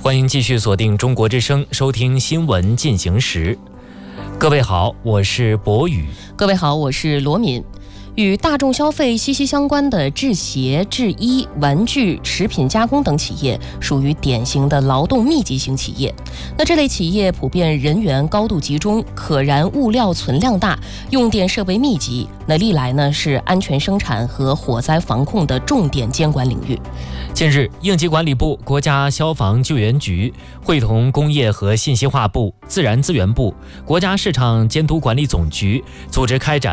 欢迎继续锁定中国之声，收听新闻进行时。各位好，我是博宇。 各位好，我是罗敏。与大众消费息息相关的制鞋、制衣、玩具、食品加工等企业属于典型的劳动密集型企业。那这类企业普遍人员高度集中，可燃物料存量大，用电设备密集。那历来呢是安全生产和火灾防控的重点监管领域。 近日，应急管理部、国家消防救援局会同工业和信息化部、自然资源部、国家市场监督管理总局组织开展